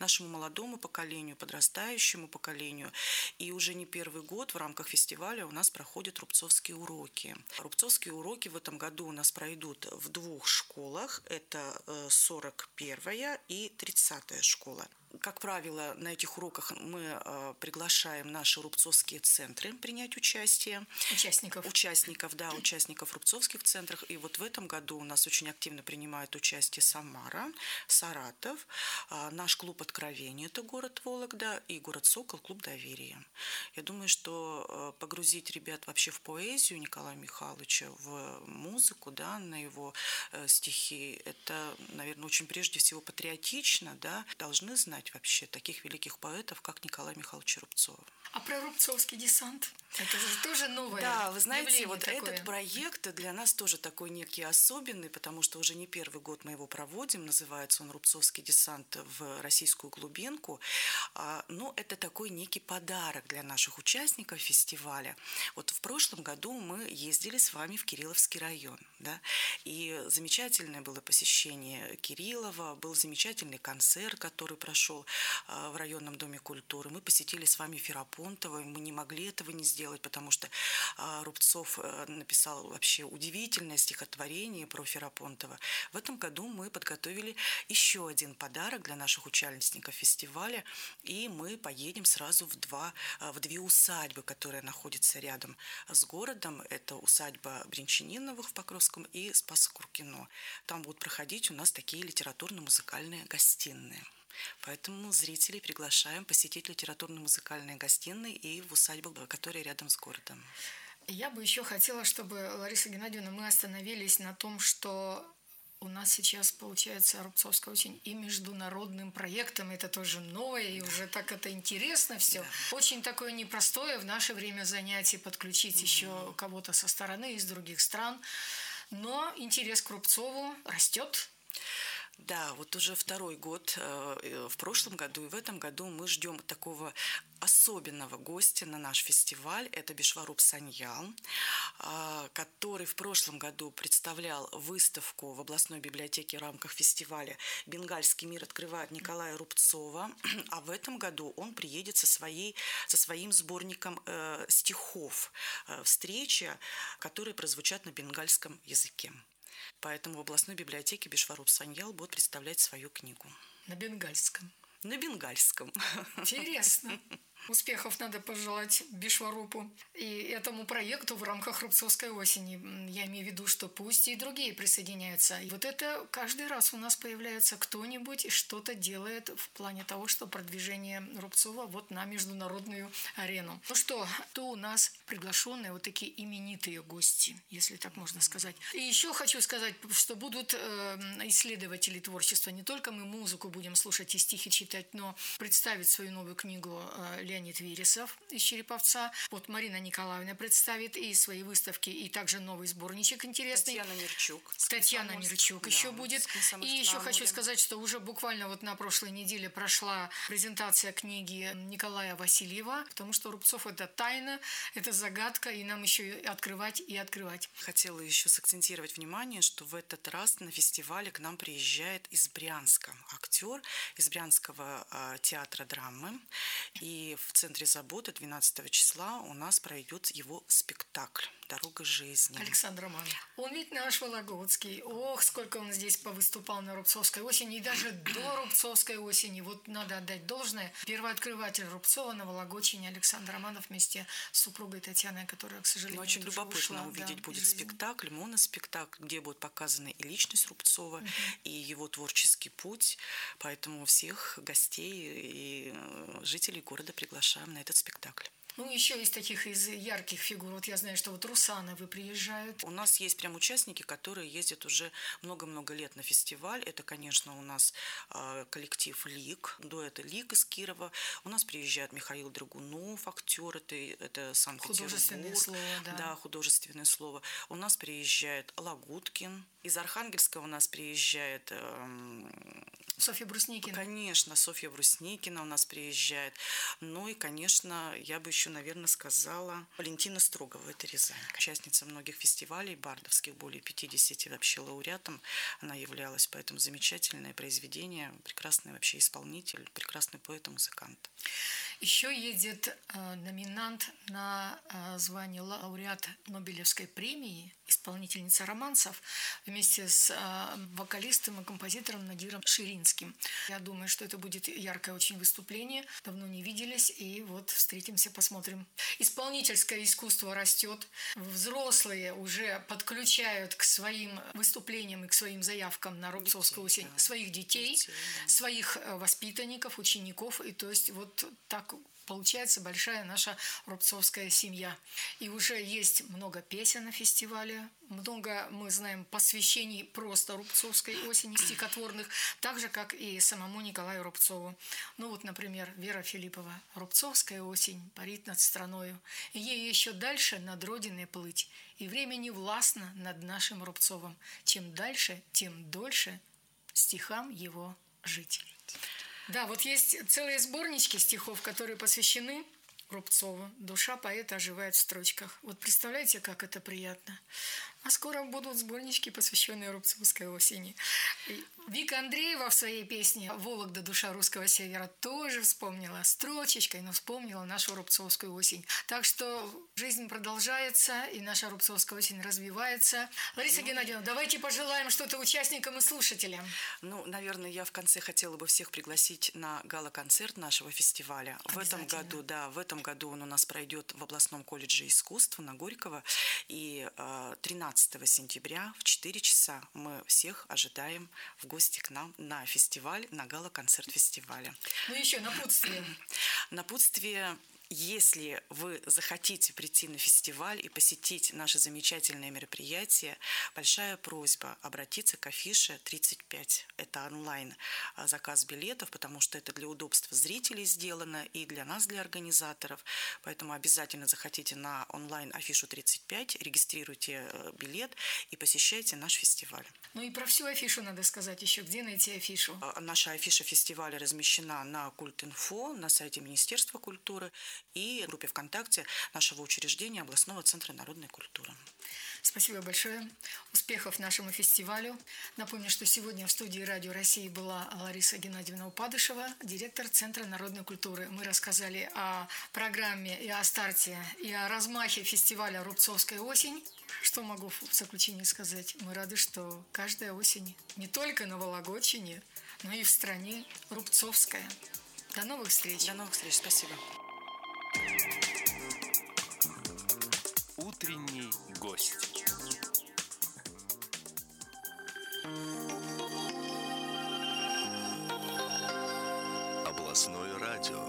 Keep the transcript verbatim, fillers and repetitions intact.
нашему молодому поколению, подрастающему поколению. И уже не первый год в рамках фестиваля у нас проходят рубцовские уроки. Рубцовские уроки в этом году у нас пройдут в двух школах. Это сорок первая и тридцатая школа. Как правило, на этих уроках мы приглашаем наши рубцовские центры принять участие. Участников. Участников, да, участников рубцовских центров. И вот в этом году у нас очень активно принимает участие Самара, Саратов, наш клуб «Откровение» – это город Вологда, и город Сокол – клуб «Доверие». Я думаю, что погрузить ребят вообще в поэзию Николая Михайловича, в музыку, да, на его стихи, это, наверное, очень прежде всего патриотично, да, должны знать вообще таких великих поэтов, как Николай Михайлович Рубцов. А про рубцовский десант? Это же тоже новое. Да, вы знаете, вот такое. Этот проект для нас тоже такой некий особенный, потому что уже не первый год мы его проводим. Называется он «Рубцовский десант в российскую глубинку». Но это такой некий подарок для наших участников фестиваля. Вот в прошлом году мы ездили с вами в Кирилловский район, да, и замечательное было посещение Кириллова, был замечательный концерт, который прошел в районном доме культуры. Мы посетили с вами Ферапонтово, мы не могли этого не сделать, потому что Рубцов написал вообще удивительное стихотворение про Ферапонтова. В этом году мы подготовили еще один подарок для наших участников фестиваля, и мы поедем сразу в, два, в две усадьбы, которые находятся рядом с городом. Это усадьба Бринчаниновых в Покровском и Спасо-Куркино. Там будут проходить у нас такие литературно-музыкальные гостиные. Поэтому зрителей приглашаем посетить литературно-музыкальные гостиные и в усадьбах, которые рядом с городом. Я бы еще хотела, чтобы, Лариса Геннадьевна, мы остановились на том, что у нас сейчас получается Рубцовская осень и международным проектом. Это тоже новое, и да. уже так это интересно все. Да. Очень такое непростое в наше время занятие подключить угу. еще кого-то со стороны из других стран. Но интерес к Рубцову растет. Да, вот уже второй год, в прошлом году и в этом году мы ждем такого особенного гостя на наш фестиваль. Это Бишваруп Саньял, который в прошлом году представлял выставку в областной библиотеке в рамках фестиваля «Бенгальский мир открывает» Николая Рубцова. А в этом году он приедет со, своей, со своим сборником стихов. Встреча, которые прозвучат на бенгальском языке. Поэтому в областной библиотеке Бишваруп Саньял будет представлять свою книгу. На бенгальском. На бенгальском. Интересно. Успехов надо пожелать Бишварупу и этому проекту в рамках Рубцовской осени. Я имею в виду, что пусть и другие присоединяются. И вот это каждый раз у нас появляется кто-нибудь и что-то делает в плане того, что продвижение Рубцова вот на международную арену. Ну что, то у нас приглашенные вот такие именитые гости, если так можно сказать. И еще хочу сказать, что будут исследователи творчества. Не только мы музыку будем слушать и стихи читать, но представить свою новую книгу Леонид Вересов из Череповца. Вот Марина Николаевна представит и свои выставки, и также новый сборничек интересный. Татьяна Мирчук. Татьяна Мирчук да, еще будет. И еще хочу сказать, что уже буквально вот на прошлой неделе прошла презентация книги Николая Васильева, потому что Рубцов – это тайна, это загадка, и нам еще открывать и открывать. Хотела еще сакцентировать внимание, что в этот раз на фестивале к нам приезжает из Брянска актер из Брянского театра драмы. И в Центре заботы двенадцатого числа у нас пройдет его спектакль «Дорога жизни». Александр Романов. Он ведь наш вологодский. Ох, сколько он здесь повыступал на Рубцовской осени. И даже до Рубцовской осени. Вот надо отдать должное. Первооткрыватель Рубцова на Вологодчине Александр Романов вместе с супругой Татьяной, которая, к сожалению, очень любопытно ушла, увидеть да, будет спектакль, моноспектакль, где будет показана и личность Рубцова, угу. и его творческий путь. Поэтому всех гостей и жителей города приглашаем на этот спектакль. Ну, еще из таких из ярких фигур. Вот я знаю, что вот Русановы приезжают. У нас есть прям участники, которые ездят уже много-много лет на фестиваль. Это, конечно, у нас э, коллектив «Лик», дуэт «Лик» из Кирова. У нас приезжает Михаил Драгунов, актер, это, это Санкт-Петербург. Художественное слово, да. Да, художественное слово. У нас приезжает Лагуткин. Из Архангельска у нас приезжает э, Софья Брусникина. Конечно, Софья Брусникина у нас приезжает. Ну и, конечно, я бы еще, наверное, сказала Валентина Строгова, это Рязань. Участница многих фестивалей бардовских, более пятидесяти вообще лауреатом она являлась, поэтому замечательное произведение, прекрасный вообще исполнитель, прекрасный поэт и музыкант. Еще едет э, номинант на э, звание лауреат Нобелевской премии, исполнительница романсов, вместе с э, вокалистом и композитором Надиром Ширинским. Я думаю, что это будет яркое очень выступление. Давно не виделись, и вот встретимся, посмотрим. Исполнительское искусство растет. Взрослые уже подключают к своим выступлениям и к своим заявкам на Рубцовскую осень да. своих детей, детей да. своих воспитанников, учеников. И то есть вот так получается большая наша рубцовская семья. И уже есть много песен на фестивале, много, мы знаем, посвящений просто Рубцовской осени, стихотворных, так же, как и самому Николаю Рубцову. Ну вот, например, Вера Филиппова. «Рубцовская осень парит над страною, и ей еще дальше над родиной плыть, и время не властно над нашим Рубцовым. Чем дальше, тем дольше стихам его жить». Да, вот есть целые сборнички стихов, которые посвящены Рубцову. Душа поэта оживает в строчках. Вот представляете, как это приятно. А скоро будут сборнички, посвященные Рубцовской осени. И Вика Андреева в своей песне «Вологда. Душа русского севера» тоже вспомнила строчечкой, но вспомнила нашу Рубцовскую осень. Так что жизнь продолжается, и наша Рубцовская осень развивается. Лариса ну, Геннадьевна, давайте пожелаем что-то участникам и слушателям. Ну, наверное, я в конце хотела бы всех пригласить на гала-концерт нашего фестиваля. В этом году, да, в этом году он у нас пройдет в областном колледже искусств на Горького. И тринадцатого сентября в четыре часа мы всех ожидаем в гости к нам на фестиваль, на гала-концерт фестиваля. Ну еще напутствие. Напутствие. Если вы захотите прийти на фестиваль и посетить наше замечательное мероприятие, большая просьба обратиться к афише тридцать пять. Это онлайн заказ билетов, потому что это для удобства зрителей сделано и для нас, для организаторов. Поэтому обязательно заходите на онлайн афишу тридцать пять, регистрируйте билет и посещайте наш фестиваль. Ну и про всю афишу надо сказать еще. Где найти афишу? Наша афиша фестиваля размещена на Культинфо, на сайте Министерства культуры и в группе ВКонтакте нашего учреждения областного центра народной культуры. Спасибо большое. Успехов нашему фестивалю. Напомню, что сегодня в студии Радио России была Лариса Геннадьевна Упадышева, директор Центра народной культуры. Мы рассказали о программе и о старте, и о размахе фестиваля «Рубцовская осень». Что могу в заключении сказать? Мы рады, что каждая осень не только на Вологодчине, но и в стране рубцовская. До новых встреч. До новых встреч. Спасибо. Утренний гость. Областное радио.